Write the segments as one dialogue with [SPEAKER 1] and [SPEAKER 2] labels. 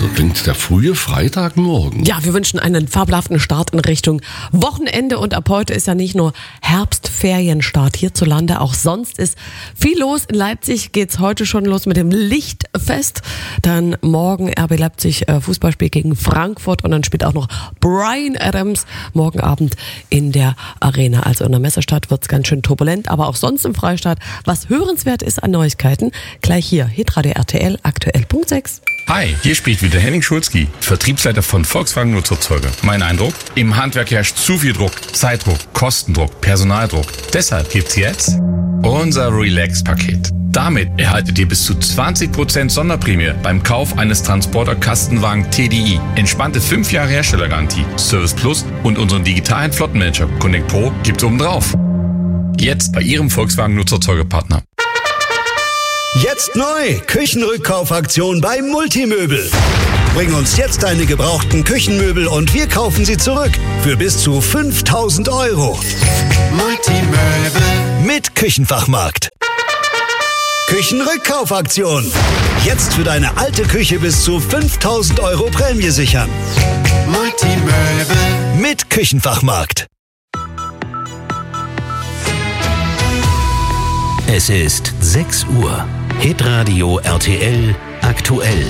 [SPEAKER 1] So klingt der frühe Freitagmorgen.
[SPEAKER 2] Ja, wir wünschen einen fabelhaften Start in Richtung Wochenende und ab heute ist ja nicht nur Herbstferienstart hierzulande, auch sonst ist viel los. In Leipzig geht's heute schon los mit dem Lichtfest. Dann morgen RB Leipzig Fußballspiel gegen Frankfurt und dann spielt auch noch Bryan Adams morgen Abend in der Arena. Also in der Messestadt wird's ganz schön turbulent, aber auch sonst im Freistaat. Was hörenswert ist an Neuigkeiten, gleich hier, hitradio RTL, aktuell Punkt 6.
[SPEAKER 3] Hi, hier spricht wieder Henning Schulzki, Vertriebsleiter von Volkswagen Nutzerzeuger. Mein Eindruck? Im Handwerk herrscht zu viel Druck, Zeitdruck, Kostendruck, Personaldruck. Deshalb gibt's jetzt unser Relax-Paket. Damit erhaltet ihr bis zu 20% Sonderprämie beim Kauf eines Transporter-Kastenwagen TDI. Entspannte 5 Jahre Herstellergarantie, Service Plus und unseren digitalen Flottenmanager Connect Pro gibt's obendrauf. Jetzt bei Ihrem Volkswagen Nutzerzeugerpartner.
[SPEAKER 4] Jetzt neu, Küchenrückkaufaktion bei Multimöbel. Bring uns jetzt deine gebrauchten Küchenmöbel und wir kaufen sie zurück für bis zu 5.000 €. Multimöbel mit Küchenfachmarkt. Küchenrückkaufaktion. Jetzt für deine alte Küche bis zu 5.000 € Prämie sichern. Multimöbel mit Küchenfachmarkt.
[SPEAKER 5] Es ist 6 Uhr. Hitradio RTL aktuell.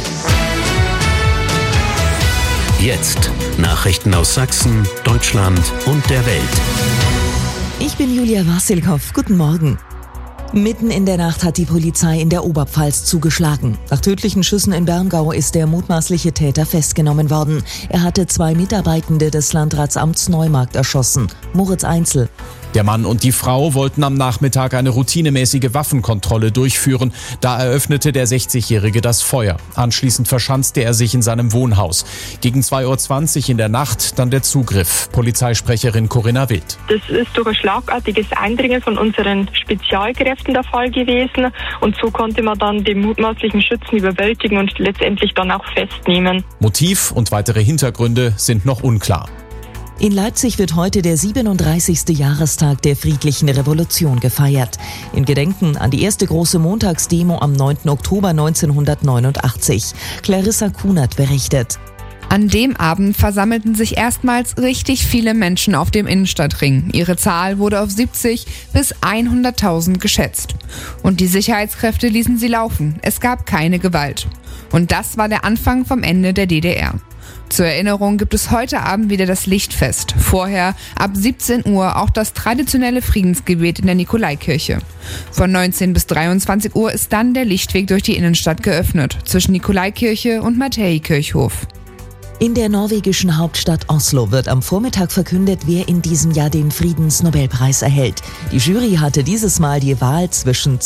[SPEAKER 5] Jetzt Nachrichten aus Sachsen, Deutschland und der Welt.
[SPEAKER 6] Ich bin Julia Wassilkow. Guten Morgen. Mitten in der Nacht hat die Polizei in der Oberpfalz zugeschlagen. Nach tödlichen Schüssen in Berngau ist der mutmaßliche Täter festgenommen worden. Er hatte 2 Mitarbeitende des Landratsamts Neumarkt erschossen. Moritz Einzel.
[SPEAKER 7] Der Mann und die Frau wollten am Nachmittag eine routinemäßige Waffenkontrolle durchführen. Da eröffnete der 60-Jährige das Feuer. Anschließend verschanzte er sich in seinem Wohnhaus. Gegen 2:20 Uhr in der Nacht dann der Zugriff. Polizeisprecherin Corinna Wild.
[SPEAKER 8] Das ist durch ein schlagartiges Eindringen von unseren Spezialkräften der Fall gewesen. Und so konnte man dann den mutmaßlichen Schützen überwältigen und letztendlich dann auch festnehmen.
[SPEAKER 7] Motiv und weitere Hintergründe sind noch unklar.
[SPEAKER 6] In Leipzig wird heute der 37. Jahrestag der friedlichen Revolution gefeiert. In Gedenken an die erste große Montagsdemo am 9. Oktober 1989. Clarissa Kunert berichtet.
[SPEAKER 9] An dem Abend versammelten sich erstmals richtig viele Menschen auf dem Innenstadtring. Ihre Zahl wurde auf 70 bis 100.000 geschätzt. Und die Sicherheitskräfte ließen sie laufen. Es gab keine Gewalt. Und das war der Anfang vom Ende der DDR. Zur Erinnerung gibt es heute Abend wieder das Lichtfest. Vorher ab 17 Uhr auch das traditionelle Friedensgebet in der Nikolaikirche. Von 19 bis 23 Uhr ist dann der Lichtweg durch die Innenstadt geöffnet, zwischen Nikolaikirche und Matthäi-Kirchhof.
[SPEAKER 6] In der norwegischen Hauptstadt Oslo wird am Vormittag verkündet, wer in diesem Jahr den Friedensnobelpreis erhält. Die Jury hatte dieses Mal die Wahl zwischen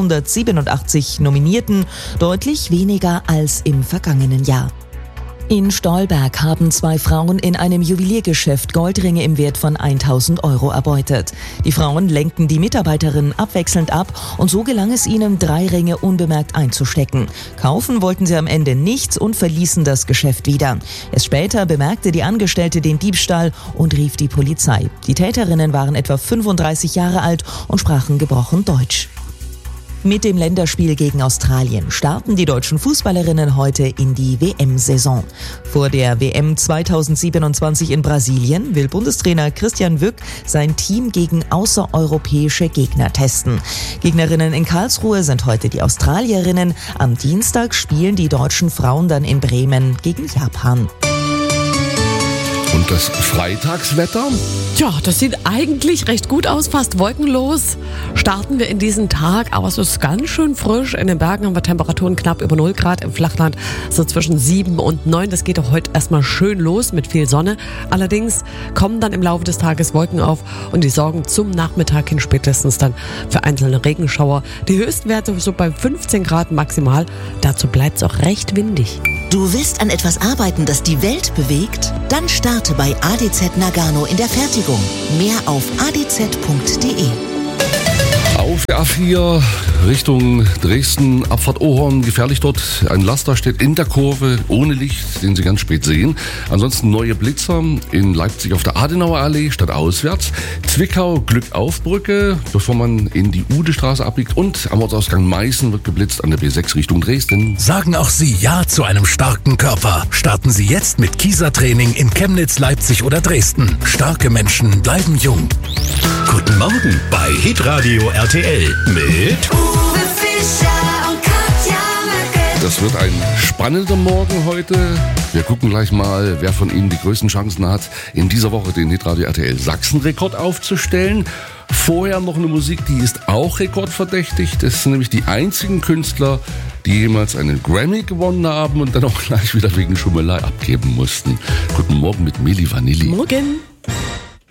[SPEAKER 6] 287 Nominierten, deutlich weniger als im vergangenen Jahr. In Stolberg haben 2 Frauen in einem Juweliergeschäft Goldringe im Wert von 1.000 € erbeutet. Die Frauen lenkten die Mitarbeiterinnen abwechselnd ab und so gelang es ihnen, 3 Ringe unbemerkt einzustecken. Kaufen wollten sie am Ende nichts und verließen das Geschäft wieder. Erst später bemerkte die Angestellte den Diebstahl und rief die Polizei. Die Täterinnen waren etwa 35 Jahre alt und sprachen gebrochen Deutsch. Mit dem Länderspiel gegen Australien starten die deutschen Fußballerinnen heute in die WM-Saison. Vor der WM 2027 in Brasilien will Bundestrainer Christian Wück sein Team gegen außereuropäische Gegner testen. Gegnerinnen in Karlsruhe sind heute die Australierinnen. Am Dienstag spielen die deutschen Frauen dann in Bremen gegen Japan.
[SPEAKER 1] Und das Freitagswetter?
[SPEAKER 2] Tja, das sieht eigentlich recht gut aus, fast wolkenlos. Starten wir in diesen Tag, aber es ist ganz schön frisch. In den Bergen haben wir Temperaturen knapp über 0 Grad, im Flachland so zwischen 7 und 9. Das geht auch heute erstmal schön los mit viel Sonne. Allerdings kommen dann im Laufe des Tages Wolken auf und die sorgen zum Nachmittag hin spätestens dann für einzelne Regenschauer. Die Höchstwerte so bei 15 Grad maximal. Dazu bleibt es auch recht windig.
[SPEAKER 10] Du willst an etwas arbeiten, das die Welt bewegt? Dann starte bei ADZ Nagano in der Fertigung. Mehr auf adz.de.
[SPEAKER 1] Auf Auf der A4 Richtung Dresden, Abfahrt Ohorn, gefährlich dort. Ein Laster steht in der Kurve ohne Licht, den Sie ganz spät sehen. Ansonsten neue Blitzer in Leipzig auf der Adenauer Allee statt auswärts. Zwickau Glückaufbrücke, bevor man in die Udestraße abbiegt. Und am Ortsausgang Meißen wird geblitzt an der B6 Richtung Dresden.
[SPEAKER 11] Sagen auch Sie Ja zu einem starken Körper. Starten Sie jetzt mit Kieser-Training in Chemnitz, Leipzig oder Dresden. Starke Menschen bleiben jung.
[SPEAKER 5] Guten Morgen bei Hitradio RTL mit
[SPEAKER 12] Uwe Fischer und Katja Möcke.
[SPEAKER 1] Das wird ein spannender Morgen heute. Wir gucken gleich mal, wer von Ihnen die größten Chancen hat, in dieser Woche den Hitradio RTL Sachsen-Rekord aufzustellen. Vorher noch eine Musik, die ist auch rekordverdächtig. Das sind nämlich die einzigen Künstler, die jemals einen Grammy gewonnen haben und dann auch gleich wieder wegen Schummelei abgeben mussten. Guten Morgen mit Milli Vanilli.
[SPEAKER 2] Morgen.